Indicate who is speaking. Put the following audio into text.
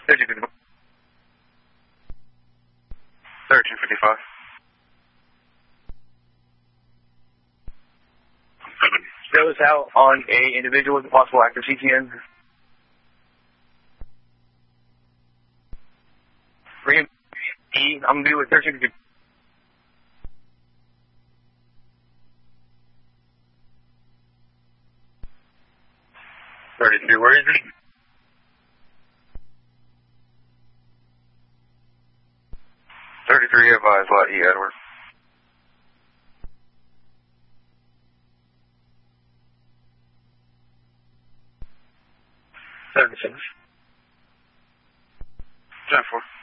Speaker 1: 1355. 1355.
Speaker 2: Shows out on a individual with a possible active CTN. I'm going to be with 1355.
Speaker 1: 33, where is he? 33, advise, lot E, Edward.
Speaker 2: Services.
Speaker 1: 10-4.